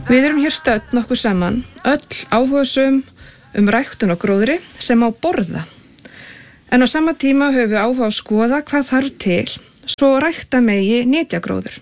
Við erum hér stödd nokkuð saman, öll áhugasöm ræktun á gróðri sem á borða. En á sama tíma höfum við áhuga á að skoða hvað þarf til svo rækta megi nytjagróður.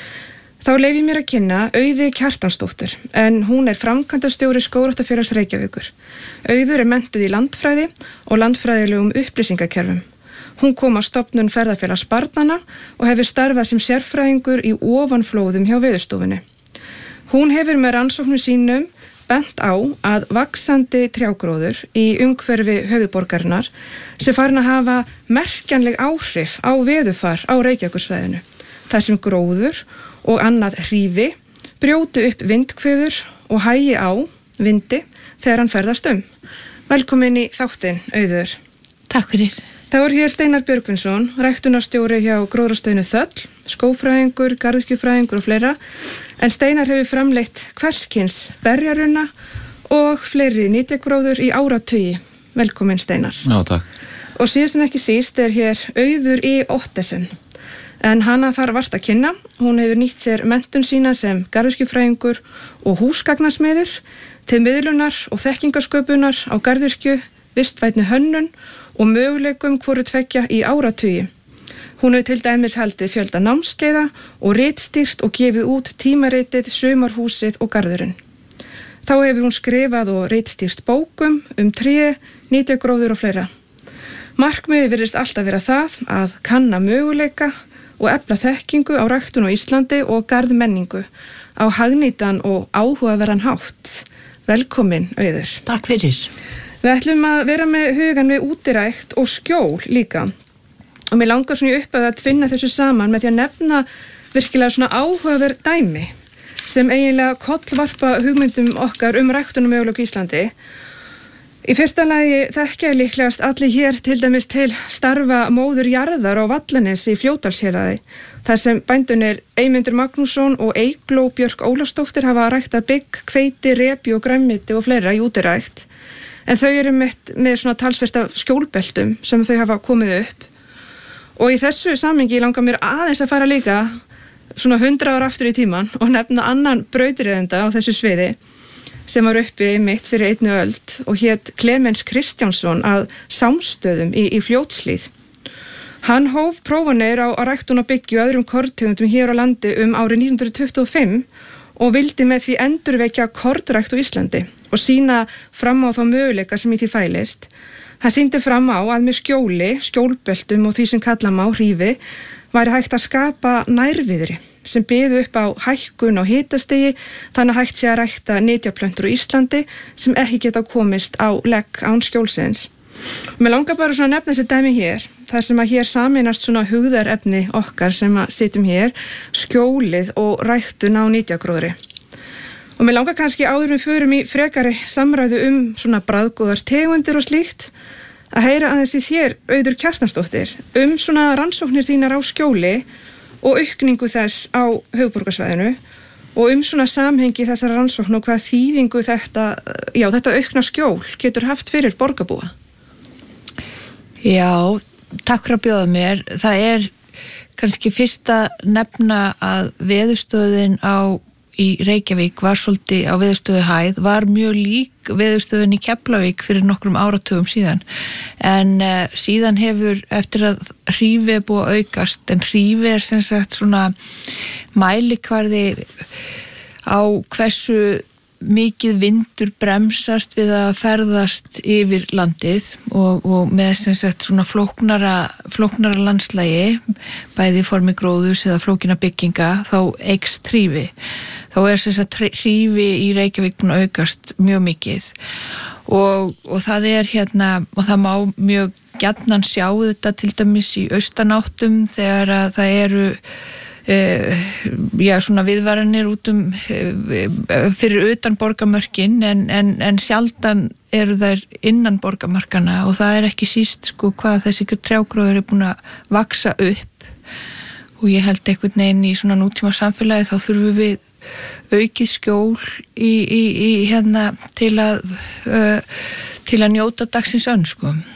Þá leyfi ég mér að kynna Auði Kjartansdóttur, en hún framkvæmdastjóri Skógræktarfélags Reykjavíkur. Auður menntuð í landfræði og landfræðilegum upplýsingakerfum. Hún kom á stofnun Ferðafélags barnanna og hefur starfað sem sérfræðingur í ofanflóðum hjá Veðurstofunni. Hún hefur með rannsóknum sínum bent á að vaxandi trjágróður í umhverfi höfuðborgarinnar sem farin að hafa merkjanleg áhrif á veðurfar á Reykjavíkursvæðinu. Það sem gróður og annað hrífi brjóti upp vindhviður og hægi á vindi þegar hann ferðast Velkomin í þáttinn, Auður. Takk fyrir. Þá hér Steinar Björgvinsson, ræktunarstjóri hjá Gróðrarstöðinni Þöll, skógfræðingur, garðyrkjufræðingur og fleira, en Steinar hefur framleitt hverskyns berjarunna og fleiri nytjagróður í áratugi. Velkomin, Steinar. Já, takk. Og síðast en ekki síst hér Auður í Ottesen. En hana þarf vart að kynna. Hún hefur nýtt sér menntun sína sem garðyrkjufræðingur og húsgagnasmiður til miðlunar og þekkingasköpunar á garðyrkju, vistvænni hönnun og möguleikum hvoru tveggja í áratugi. Hún hefur til dæmis haldið fjölda námskeiða og ritstýrt og gefið út tímaritið Sumarhúsið og garðurinn. Þá hefur hún skrifað og ritstýrt bókum tré, nytjagróður og fleira. Markmiðið virðist alltaf vera það að kanna möguleika og efla þekkingu á ræktun á Íslandi og garðmenningu á hagnýtan og áhugaverðan hátt. Velkomin, Auður. Takk fyrir. Við ætlum að vera með hugan við útirækt og skjól líka. Og mér langar svona í upphafi að tvinna þessu saman með því að nefna virkilega svona áhugaverð dæmi sem eiginlega kollvarpa hugmyndum okkar ræktunum möguleika í Íslandi. Í fyrsta lagi þekkja líklegast allir hér til dæmis til starfa móður jarðar á Vallanesi í Fljótdalshéraði, þar sem bændurnir Eymundur Magnússon og Eygló Björk Ólafsdóttir hafa ræktað bygg, hveiti, repi og grænmeti og fleira í útirækt. En þau eru með svona talsvert af skjólbeltum sem þau hafa komið upp. Og í þessu samhengi langar mér aðeins að fara líka svona 100 ára aftur í tíman og nefna annan brautriðenda á þessu sviði sem var uppi mitt fyrir 1 öld og hét Klemens Kristjánsson að Sámstöðum í Fljótshlíð. Hann hóf prófanir á ræktun og byggju öðrum korntegundum hér á landi árið 1925 og vildi með því endurvekja kornrækt á Íslandi og sýna fram á þá möguleika sem í því fælist. Hann sýndi fram á að með skjóli, skjólbeltum og því sem kalla má hrífi væri hægt að skapa nærviðri sem byðu upp á hækkun á hitastigi þannig að hægt sé að rækta nytjaplöntur á Íslandi sem ekki geta komist á legg án skjólsins. Mér langar bara svona að nefna þessi dæmi hér, þar sem að hér sameinast svona hugðarefni okkar sem að sitjum hér, skjólið og ræktun á nytjagróðri. Og mér langar kannski áður við förum í frekari samræðu svona bragðgóðar tegundir og slíkt, að heyra aðeins í þér, Auður Kjartansdóttir, svona rannsóknir þínar á skjóli og aukningu þess á höfuðborgarsvæðinu og svona samhengi þessara rannsókn og hvað þýðingu þetta aukna skjól getur haft fyrir borgarbúa. Já, takk fyrir að bjóða mér. Það kannski fyrst að nefna að Veðurstöðin í Reykjavík var svolítið á Veðurstöðu hæð, var mjög lík Veðurstöðin í Keflavík fyrir nokkrum áratugum síðan. En síðan hefur eftir að hrífi búið að aukast, en hrífi sem sagt svona mælikvarði á hversu mikið vindur bremsast við að ferðast yfir landið og með sem sagt svona flóknara landslægi, bæði í formi gróðurs eða flókina bygginga, þá eykst hrífi. Þá sem sagt hrífi í Reykjavík búin að aukast mjög mikið og það og það má mjög gjarnan sjá þetta til dæmis í austanáttum þegar að það eru svona viðvaranir fyrir utan borgarmörkin en sjaldan eru þær innan borgarmarkana og það ekki síst hvað þessi trjágróður búin að vaksa upp og ég held einhvern veginn í svona nútíma samfélagi þá þurfum við aukið skjól til að njóta dagsins önn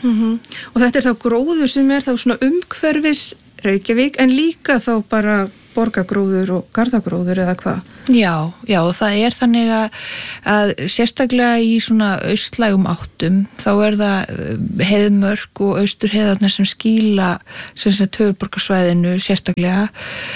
Og þetta þá gróður sem þá svona umhverfis Reykjavík en líka þá bara borgagróður og garðagróður eða hvað? Já, það þannig að sérstaklega í svona austlægum áttum þá það heiðmörk og austurheiðarnar sem skýla sem sagt höfuðborgarsvæðinu sérstaklega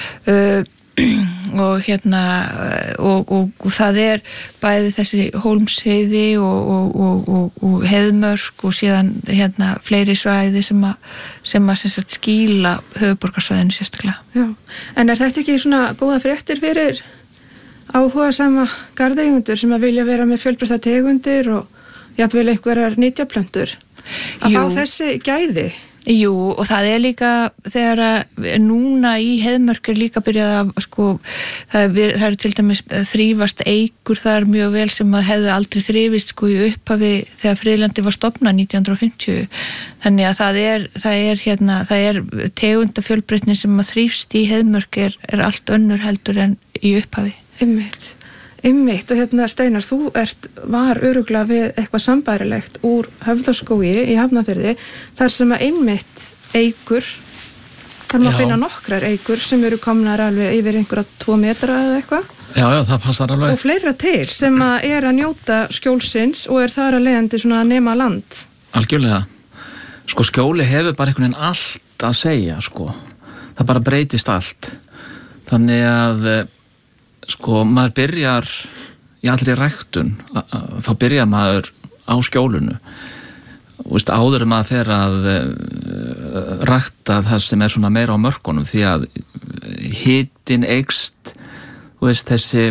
og og það bæði þessi Hólmsheiði og heiðmörk og síðan fleiri svæði sem sagt skýla höfuðborgarsvæðinu sérstaklega. Já, en þetta ekki svona góða fréttir fyrir áhugasama garðeigendur sem að vilja vera með fjölbreytta tegundir og jafnvel einhverjar nytjaplöntur að fá þessi gæði? Jú, og það líka þegar núna í heiðmörk líka byrjað að það til dæmis þrífast eikur þar mjög vel sem að hefðu aldrei þrifist í upphafi þegar friðlandi var stofnað 1950. Þannig að það tegundafjölbreytni sem að þrífst í heiðmörk allt önnur heldur en í upphafi. Einmitt og Steinar, þú var örugglega við eitthvað sambærilegt úr Höfðaskógi í Hafnarfirði þar sem að einmitt eikur, þar maður finna nokkrar eikur sem eru komnar alveg yfir einhverja 2 metra eða eitthvað. Já, það passar alveg. Og fleira til sem að njóta skjólsins og þar að leiðandi svona að nema land. Algjörlega. Skjóli hefur bara einhvern veginn allt að segja, Það bara breytist allt. Þannig að maður byrjar í allri ræktun, þá byrjar maður á skjólinu og áður maður fer að rækta það sem svona meira á mörkunum því að hitinn eykst þessi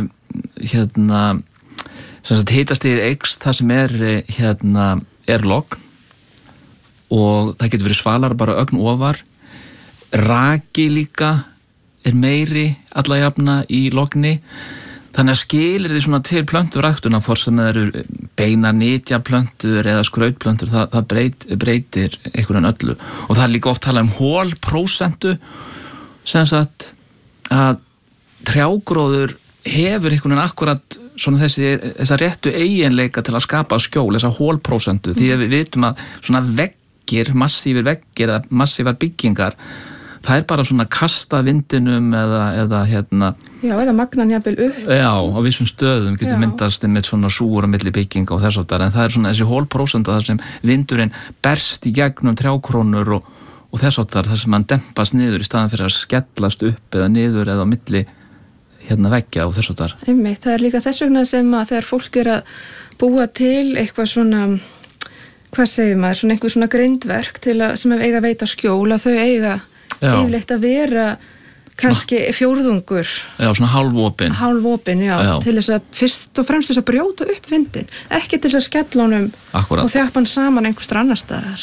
hitastigið eykst það sem logn og það getur verið svalar bara ögn ofar raki líka meiri alla jafna í logni þannig að skilir því svona til plönturæktuna hvort sem það eru beina nytjaplöntur eða skrautplöntur það breytir einhvern öllu og það líka oft talað hólprósentu sem sagt að trjágróður hefur einhvern veginn akkurat svona þessa réttu eiginleika til að skapa skjól, þessa hólprósentu því að við vitum að svona veggir, massífir veggir eða massífar byggingar það bara svona kasta vindinum eða Já, eða magnan jafnvel upp. Já, á vissum stöðum getur myndast með svona súr á milli bygginga og þess áttar, en það svona þessi hólprósenta þar sem vindurinn berst í gegnum trjákrónur og þess áttar þar sem hann dempast niður í staðan fyrir að skellast upp eða niður eða á milli veggja og þess áttar. Einmitt, það líka þess vegna sem að þegar fólk að búa til eitthvað svona, hvað segir maður, svona einhver svona grindverk til að, sem eiga að veita skjól að þau eiga yfirleitt að vera kannski fjórðungur. Já, svona hálfopin. Hálfopin, já, til þess að fyrst og fremst þess að brjóta upp vindin, ekki til þess að skella honum og þjappa hann saman einhverstað annar staðar.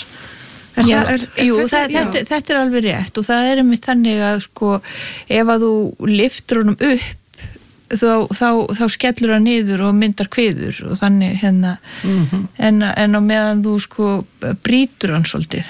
Þetta alveg rétt og það einmitt þannig að ef að þú lyftir honum upp þá skellur hann niður og myndar kviður og þannig en á meðan þú brýtur hann svolítið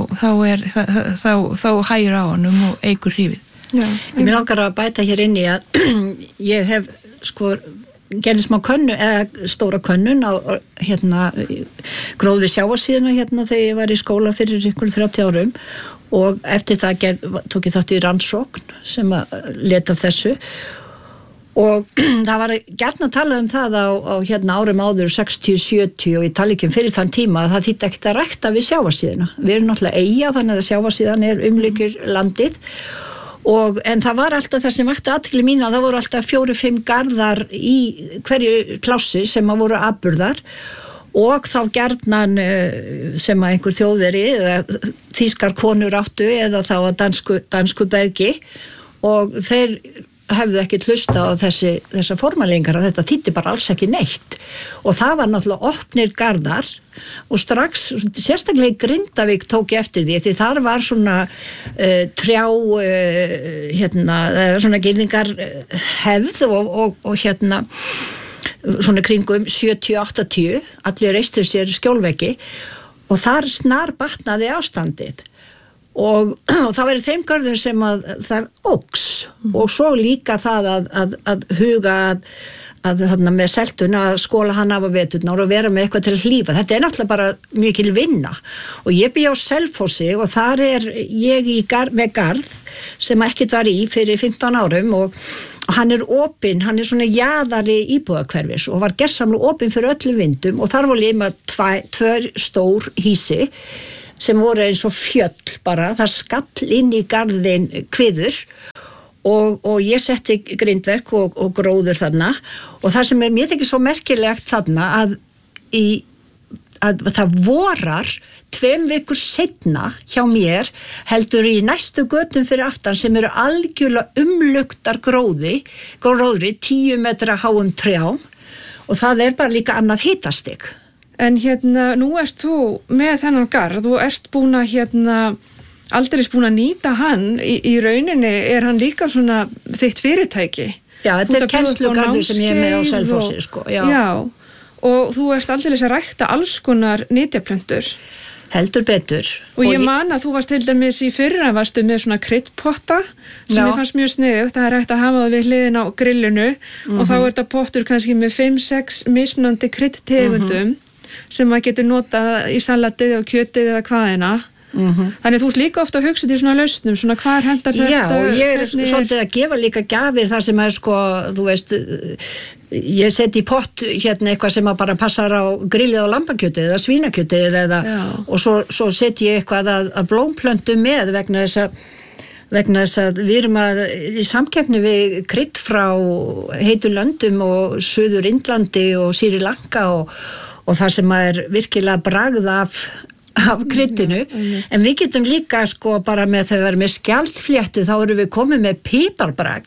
þá hægir á honum og eykur hrífið. Ég langar að bæta hér inn í að ég hef gerði smá könnu eða stóra könnun á gróði sjávarsíðuna þegar ég var í skóla fyrir ykkur 30 árum og eftir það tók ég þátt í rannsókn sem að leta af þessu og það var gjarnan að tala það á árum áður 60-70 og ég tala ekki fyrir þann tíma að það þýtti ekkert að rækta við sjávarsíðuna. Við erum náttúrulega eyja þannig að sjávarsíðan umlykir landið en það var alltaf það sem vakti athygli mín að það voru alltaf 4-5 garðar í hverju plássi sem að voru afburðar og þá gjarnan sem að einhver þjóðveri eða þýskar konur áttu eða þá að dansku bergi og þeir hefðu ekki hlusta á þessa formalingar að þetta þýddi bara alls ekki neitt og það var náttúrulega opnir garðar og strax sérstaklega í Grindavík tók ég eftir því þar var svona trjá svona girðingar hefð og svona kringum 70-80 allir reistur sér skjólveggi og þar snar batnaði ástandið og það var í þeim görðum sem að það óks og svo líka það að huga að þarna með seltuna að skóla hann af á veturnar og vera með eitthvað til að hlífa. Þetta náttúrulega bara mikil vinna og ég bý á Selfossi og þar ég með garð sem ekkert var í fyrir 15 árum og hann opinn, hann svona jaðari íbúðahverfis og var gersamlega opinn fyrir öllum vindum og þar voru líma tvö stór hísi sem voru eins og fjöll bara, það skall inn í garðin kviður og ég setti grindverk og gróður þarna og það sem mér þykir svo merkilegt þarna að það vorar 2 vikur seinna hjá mér heldur í næstu götum fyrir aftan sem eru algjörlega umluktar gróðri 10 metra háum trjám og það bara líka annað hitastig. En nú ert þú með þennan garð og ert búin að aldrei búin að nýta hann í rauninni hann líka svona þitt fyrirtæki. Já, þetta kennslugarður sem ég með á Selfossi sko. Já, og þú ert aldrei að rækta alls konar nytjaplöntur. Heldur betur. Og ég man að þú varst til dæmis í fyrra varstu með svona kryddpotta sem ég fannst mjög sniðugt, það hægt að hafa það við hliðin á grillinu og þá þetta pottur kannski með 5-6 mismunandi kryddtegundum sem maður getur notað í salatið og kjötið eða hvaðina. Þannig þú ert líka ofta að hugsa til svona lausnum, svona hvar hendar þetta? Já, og ég svolítið að gefa líka gjafir þar sem sko, þú veist, ég seti í pott eitthvað sem bara passar á grillið á lambakjötið eða svínakjötið og svo seti ég eitthvað að blómplöntu með vegna þess að við erum í samkeppni við krydd frá heitu löndum og Suður Indlandi og Sri Lanka og það sem virkilega bragð af kryddinu, en við getum líka sko bara með þegar við erum með skjaldfléttu þá erum við komið með piparbragð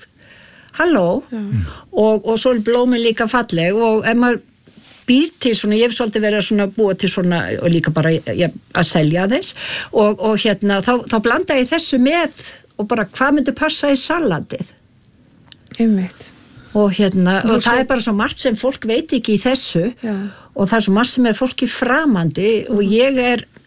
og svo blómin líka falleg og ef maður býr til svona, ég hef svolítið verið að búa til svona og líka bara að selja þess og þá blanda ég þessu með og bara hvað myndi passa í salatið einmitt og og það bara svo margt sem fólk veit ekki í þessu og það svo margt sem fólki framandi og ég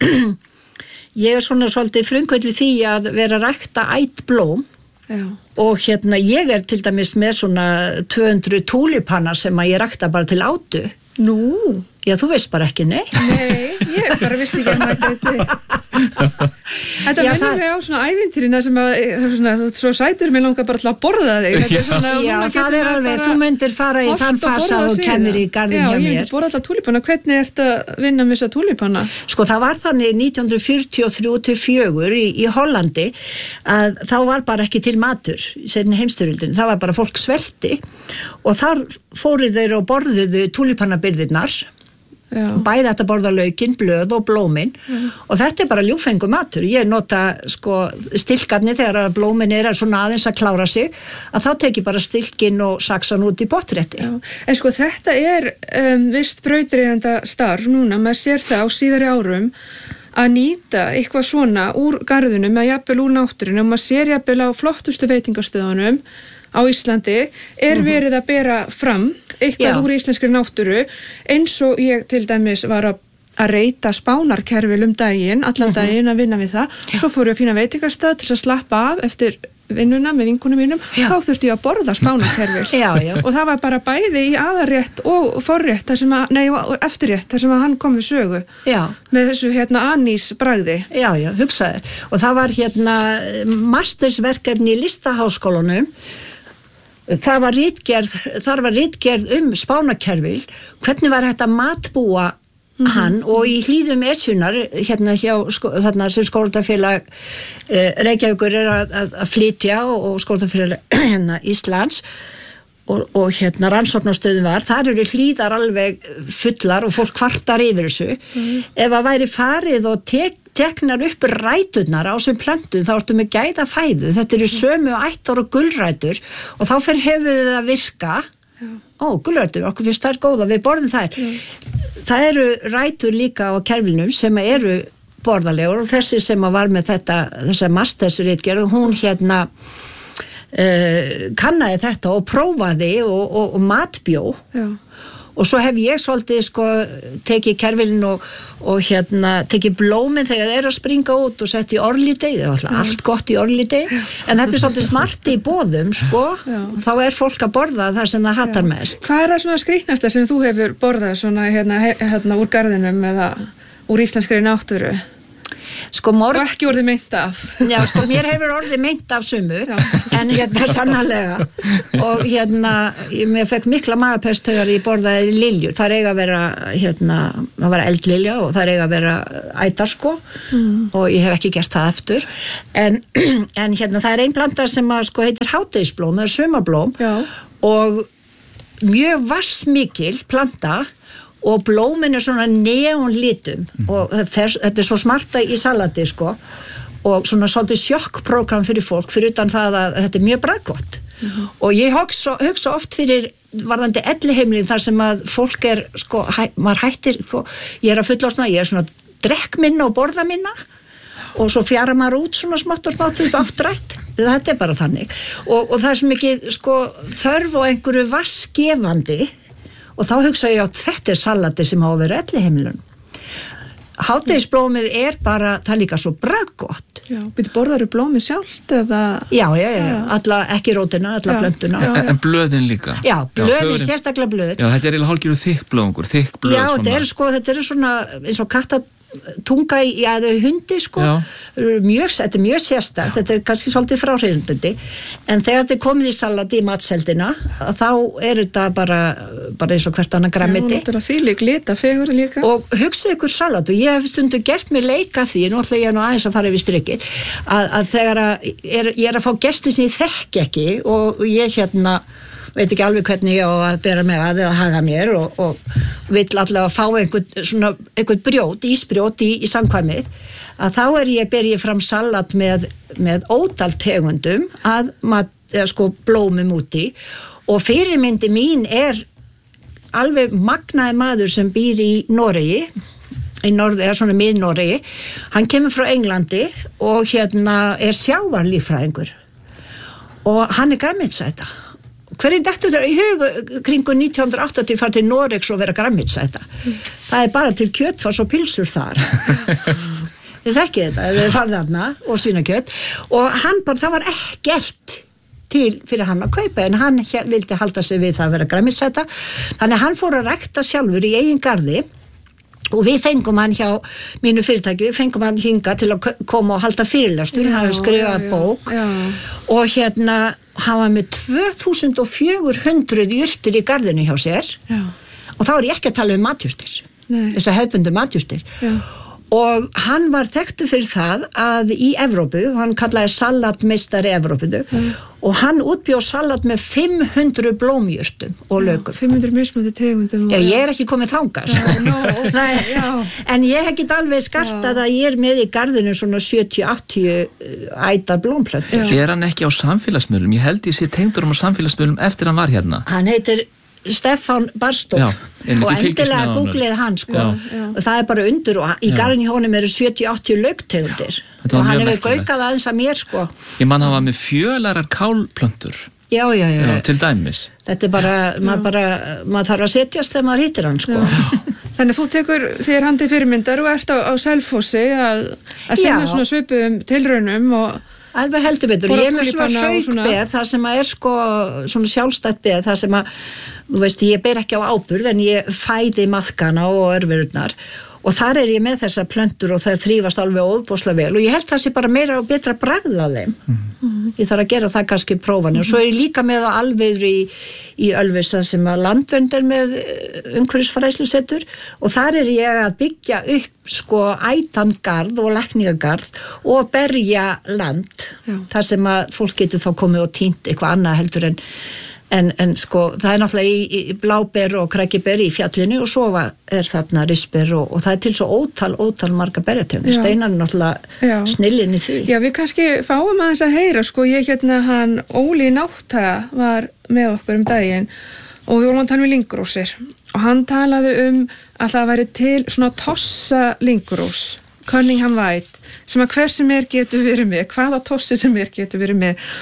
er svona svolítið frumkvöldið því að vera að rækta ætblóm og ég til dæmis með svona 200 túlipanna sem að ég rækta bara til átu. Nú? Já, þú veist bara ekki, nei? Nei, ég bara vissi ekki að maður geti. Þetta minnir mig á svona ævintýrina sem að, svona, svo sætur mér langar bara til að borða þig. Svona, já, það alveg, þú myndir fara í þann fasa og kennir í garðin hjá mér. Já, ég myndi borða alltaf túlipanna. Hvernig ert að vinna með þessa túlipanna? Sko, það var þannig 1943-44 í Hollandi að þá var bara ekki til matur í seinni heimsstyrjöldinni. Það var bara fólk svelti og þar fóru þeir og borðuðu túlipannabirgðirnar. Bæði þetta borða laukinn, blöð og blómin og þetta bara ljúfengur matur. Ég nota sko stilkarnir þegar blómin svona aðeins að klára sig að þá tek ég bara stilkinn og saksan út í pottrétti. En sko þetta vist brautryðjandi starf núna, maður sér það á síðari árum að nýta eitthvað svona úr garðunum eða jafnvel úr náttúrunum og maður sér jafnvel á flottustu veitingastöðunum á Íslandi verið að bera fram eitthvað úr íslenskri náttúru eins og ég til dæmis var að reyta spánarkerfil daginn, allan daginn að vinna við það svo fór ég að finna veitingastað til að slappa af eftir vinnuna með vinkunum mínum þá þurfti ég að borða spánarkerfil og það var bara bæði í aðarrétt og forrétt, og eftirrétt þar sem að hann kom við sögu með þessu anís bragði. Já, hugsaði og það var mastersverkefni í Listaháskólanum. Það var ritgerð spánakerfil, hvernig var hægt að matbúa hann og í hlíðum Esjunar hjá þarna sem skólatafélag Reykjavíkur að flytja og skólatafélag Íslands og rannsóknarstöðin var, þar eru hlíðar alveg fullar og fólk kvartar yfir þessu. Ef að væri farið og teknar upp ræturnar á sem plöntu þá ertu með gæða fæðu, þetta eru sömu ættar og gulrætur og þá fer höfuðið að virka gulrætur, okkur finnst þær góða, við borðum þær það eru rætur líka á kerfilnum sem eru borðalegur og þessi sem var með þessa mastersritgerð, hún kannaði þetta og prófaði og matbjó og svo hef ég svolítið sko tekið kerfilin og tekið blómin þegar þeir að springa út og sett í orlítið, allt gott í orlítið, en þetta svolítið smart í boðum sko, þá fólk að borða það sem það hattar mest. Hvað það svona skrýtnasta sem þú hefur borðað svona hérna úr garðinum eða úr íslenskri náttúru? Sko og ekki orðið meint af. Já, sko mér hefur orðið meint af sumu, en sannarlega, og mér fekk mikla magapest þegar ég borðaði liljur, það eiga að vera það var eldlilja og það eiga að vera ætar sko, og ég hef ekki gert það eftir, en það ein planta sem að sko heitir hádegisblóm eða sumarblóm, og mjög vassmikil planta, og blómin svona neonlitum og þetta svo smarta í salati sko, og svona svolítið sjokkprogram fyrir fólk, fyrir utan það að þetta mjög bragðgott og ég hugsa oft fyrir varðandi elliheimilin þar sem að fólk sko, maður hættir sko, ég að fullorðna, ég svona drekk minna og borða minna og svo fjara maður út svona smátt og smátt upp aftrætt, þetta bara þannig og það svo mikið sko þörf og einhverju vassgefandi. Og þá hugsa ég að þetta salati sem á að vera elliheimilun. Hádegisblómið bara, það líka svo bragðgott. Já, byrju borðaru blómið sjálft eða? Já, ekki rótina, alla plöntuna. En blöðin líka? Já, blöðin, sérstaklega blöðin. Já, þetta eiginlega hálfgerður þykk blöð svona. Já, þetta svona eins og tunga í hundi sko, þetta mjög sérstakt, þetta kannski svolítið fráhrindandi, en þegar þetta komið í salati í matseldina, þá þetta bara eins og hvert annað grænmeti. Já, þetta þvílík litafegur líka. Og hugsið ykkur salat, og ég hef stundu gert mér leika því, náttúrulega ég aðeins að fara yfir strikið, að þegar ég að fá gesti sem ég þekki ekki, og ég veit ekki alveg hvernig ég á að bera mig að eða haga mér og vill allavega fá einhvern ísbrjót í samkvæmið, að þá ber ég fram salat með ótal tegundum sko blómum úti, og fyrirmyndi mín alveg magnaði maður sem býr í Noregi, svona mið-Noregi, hann kemur frá Englandi og sjávarlíffræðingur og hann grænmetisæta. Hverjum dettur þeirra í hug kringu 1980 fara til Noregs og vera grænmetisæta? Það bara til kjötfars og pilsur þar. Þið þekkið þetta, þið farið þarna og svínakjöt, og hann það var ekkert til fyrir hann að kaupa, en hann vildi halda sig við það að vera grænmetisæta, þannig að hann fór að rækta sjálfur í eigin garði, og við fengum hann hjá mínu fyrirtæki, við fengum hann hinga til að koma og halda fyrirlestur, hann hafði skrifað bók og hann var með 2400 jurtir í garðinu hjá sér og þá ég ekki að tala matjurtir, þess að hefðbundu matjurtir og hann var þekktur fyrir það að í Evrópu, hann kallaði salatmeistari Evrópu og hann útbjóð salat með 500 blómjurtum og laukum. 500 mismunandi tegundum. Já, ég ekki komið þangað. En ég hef ekki alveg skartað að ég með í garðinu svona 70-80 ætar blómplöntur. Hann ekki á samfélagsmiðlum? Ég held ég sé tengdur á samfélagsmiðlum eftir hann var hérna. Hann heitir Stefán Barstof og endilega googlið hann sko og það bara undur og í garðin í honum 70-80 lauktegundir og hann hefur gaukað aðeins að mér sko. Ég man hafa með fjölarar kálplöntur. Já, til dæmis. Þetta bara, maður þarf að setjast þegar maður hittir hann sko. Þannig þú tekur þér handið fyrirmyndar og ert á Selfossi að sinna svona svipuðum tilraunum og alveg heldur betur, ég með svona hraukbeð það sem sko svona sjálfstætt beð, það sem þú veist, ég ber ekki á áburð en ég fæði maðkana og örverurnar og þar ég með þessar plöntur og það þrífast alveg óbúslega vel og ég held það sé bara meira og betra bragð af þeim. Ég þarf að gera það kannski prófani og svo ég líka með á alveiður í Ölfus þar sem að landvernd með umhverfisfræðslusetur og þar ég að byggja upp sko ætangarð og lækningagarð og berja land þar sem að fólk getur þá komið og tínt eitthvað annað heldur en sko það náttúrulega í bláber og krækiber í fjallinu og svo þarna risper og það til svo ótal marga berjategundir. Steinar náttúrulega snillin í því. Já, við kannski fáum aðeins að heyra sko, ég hann Óli Nátthaga var með okkur daginn og við vorum að tala um lyngrósir og hann talaði að það væri til svona tossa lyngrós, Cunningham White, sem að hver sem getur verið með, hvaða tossi sem getur verið með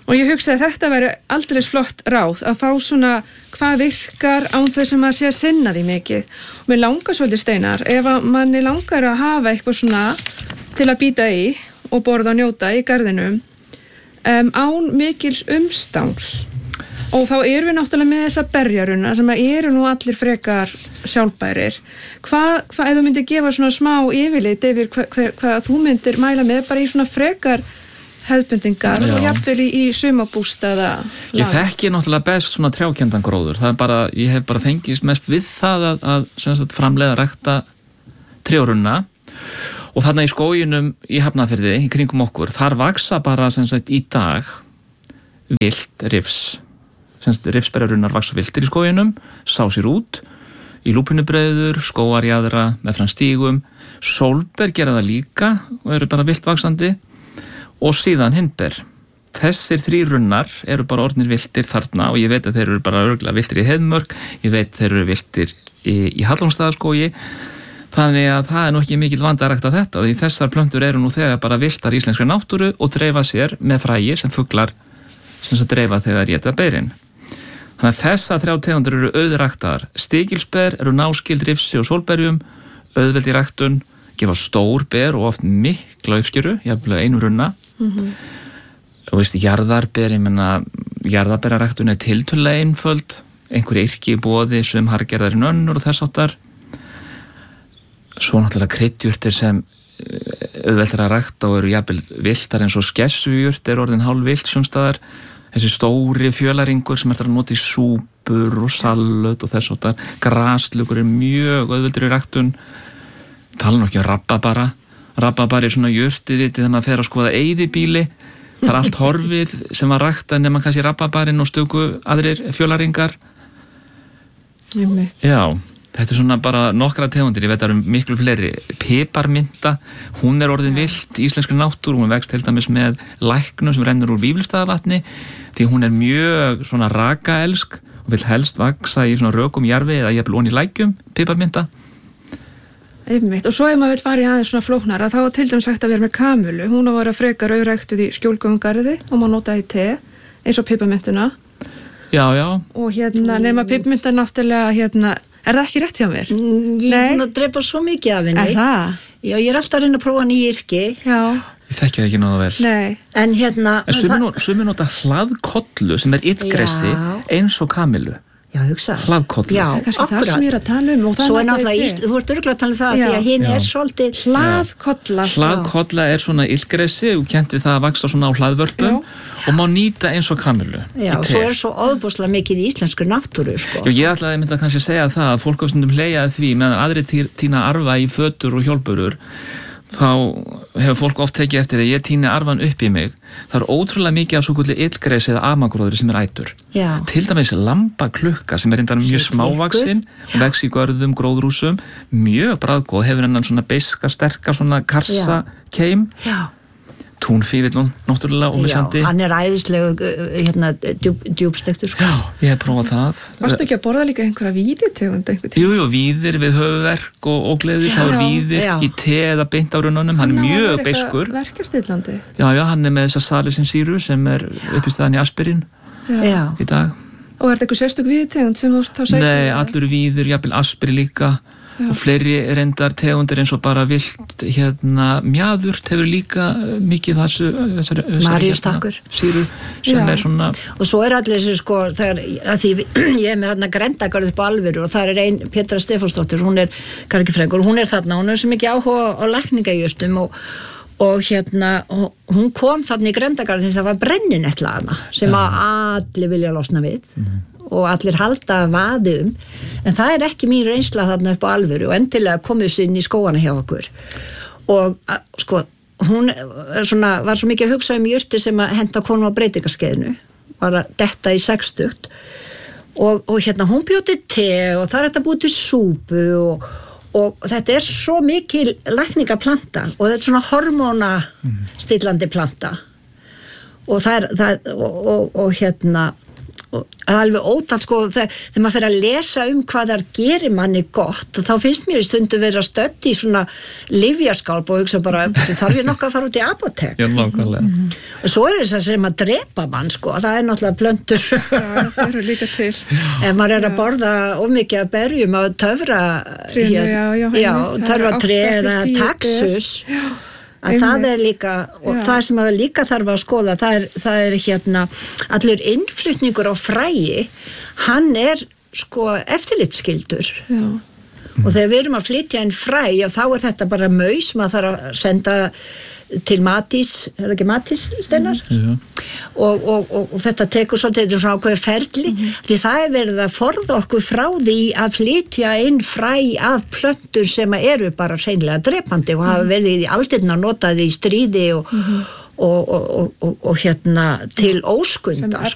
Og ég hugsa að þetta væri aldrei flott ráð að fá svona hvað virkar án þess að maður sé að sinna því mikið. Og mér langar svolítið Steinar, ef að manni langar að hafa eitthvað svona til að býta í og borða og njóta í garðinum án mikils umstangs. Og þá erum við náttúrulega með þessa berjaruna sem eru nú allir frekar sjálfbærir. Hvað ef þú myndir gefa svona smá yfirlit yfir hvað þú myndir mæla með bara í svona frekar hefðbundingar og jafnvel í sumarbústaða. Ég þekki náttúrulega best svona trjákenndan gróður. Það bara, ég hef bara fengist mest við það að framleiða rækta trjárunna og þarna í skóginum í Hafnarfirði, í kringum okkur, þar vaksa bara í dag vilt rifs. Rifsberjarunnar vaksa viltir í skóginum, sá sér út, í lúpinubreiður, skóarjaðra, meðfram stígum, sólber gera það líka og eru bara vilt vaksandi. Og síðan hindber. Þessir 3 runnar eru bara orðnir viltir þarna og ég veit að þeir eru bara örgulega viltir í Heiðmörk, ég veit þeir eru viltir í Hallómsstaðaskógi, þannig að það nú ekki mikil vandi að rækta þetta því þessar plöntur eru nú þegar bara viltar í íslenskri náttúru og dreifa sér með fræi sem fuglar sem dreifa þegar éta berin. Þannig að þessar 3 tegundir eru auðræktaðar. Stikilsber eru náskyld rifsi og sólberjum, auðveld í ræktun, gefa stór ber og oft mikla uppskjöru, jafnvel einu runna. Og jarðarber, ég menna jarðarberarræktun tiltölulega einföld, einhverju yrki í boði sem hargerðar í önnur og þess áttar. Svo náttúrulega kryddjurtir sem auðvelt að rækta og eru jafnvel viltar eins og skessujurt orðin hálfvilt sumstaðar. Þessi stóri fjölaringur sem að nota í súpur og salut og þess áttar. Graslugur mjög auðveldur í ræktun. Tala nú ekki rababara. Rababari er svona jurtið þegar maður fer að skoða eyðibíli. Það allt horfið sem var ræktað nema kannski rababarinn og stöku aðrir fjölaringar. Já, þetta svona bara nokkra tegundir, ég veit að það eru miklu fleiri. Piparmynta, hún orðin vilt í íslenskri náttúru, hún vext til dæmis með læknum sem rennur úr Vífilsstaðavatni því hún mjög svona rakaelsk og vil helst vaksa í svona rökum jarfi eða jafnvel ofan í lækjum, piparmynta. Einmitt. Og svo ef maður vil fara í aðeins svona flóknara þá til dæmis hægt að vera með kamilu. Hún að vera frekar auðræktuð í skjólgöngarði og maður nota í te eins og piparmyntuna. Já. Og nema piparmynta náttúrulega er það ekki rétt hjá mér? Ég er búin að drepa svo mikið af henni. Er það? Já, ég er alltaf að reyna að prófa nýja yrki. Já. Ég þekki það ekki náða vel. Nei. En sumir nota hlaðkollu sem illgressi eins og kamilu. Já, hugsa. Hlaðkollu. Já, kannski það sem ég er að tala um. Svo náttúrulega, þú ert örugglega að tala um það því að hinn svolítið hlaðkolla. Hlaðkolla svona illgressi og kennt við það að vaksa svona á hlaðvörpum og má nýta eins og kamilu. Já, svo svo ofboðslega mikið í íslenskri náttúru, sko. Já, ég ætlaði að kannski segja það að fólk stundum hlegja því meðan aðrir tína arfa í fötur og hjólburur. Þá hefur fólk oft tekið eftir að ég tíni arfan upp í mig. Það ótrúlega mikið af svoköllu illgresi eða amagróðri sem ætur. Já. Til dæmis lambaklukka sem reyndar mjög smávaksin, vex í görðum, gróðrúsum, mjög bragðgóð, hefur hennan svona beiska, sterka, svona karsa keim. Já. Túnfífill náttúrulega ómissandi. Já, hann æðislegur djúpstektur, sko. Já, ég hef prófað það. Varstu ekki að borða líka einhverja víðitegund einhvern tíma? Jú, víðir við höfuverk og gleði, þá víðir í te eða beint á runnunum, hann mjög beiskur. Verkjastillandi. Já, hann með þessa salicylsýru sem uppistaðan í aspirín í dag. Og er þetta eitthvað sérstök víðitegund sem þú þá segir? Nei, allur víðir, jafnvel aspirín líka. Og fleiri reyndar tegundir eins og bara vilt mjaðurt hefur líka mikið þessari Maríustakkur sýru sem er svona. Og svo allir þessi sko þegar að því ég er með Grendagarð upp á Alvöru og það er ein Petra Stefánsdóttir, hún er kargifræðingur, hún er þarna, hún er svo mikið áhuga á lækningajurtum og hún kom þarna í Grendagarð því það var brenninetla þarna sem að allir vilja losna við. Og allir halda vaði en það er ekki mín reynsla þarna upp á Alvöru og endilega komið sér inn í skóana hjá okkur og sko hún var svo mikið að hugsa jurtir sem að henta konum á breytingaskeiðinu var að detta í 60 og hún bjóti te og það er þetta búið til súpu og þetta er svo mikil lækningaplanta og þetta er svona hormónastillandi planta og og það er alveg ótal sko þegar maður fer að lesa hvað það gerir manni gott, þá finnst mér í stundu verið að stödd í svona lyfjaskálp og hugsa bara, þarf ég nokkuð að fara út í apótek? Já, nákvæmlega. Og svo er þess að sem að drepa mann sko, það er náttúrulega plöntur. Já, það eru líka til. Ef maður er að borða ómikið að berjum að töfra töfratré eða taxus, að það er líka, og það sem að líka þarf að skoða, það er allur innflutningur á fræi, hann er sko eftirlitsskyldur. Já. Og þegar við erum að flytja inn fræ, þá er þetta bara maus, maður þarf að senda til Matís, er það ekki Matís Steinar? Og þetta tekur svolítið svona ákveði ferli, því það er verið að forða okkur frá því að flytja inn fræ af plöntur sem eru bara hreinlega drepandi og hafa verið í aldirna notaði í stríði og til óskunda sem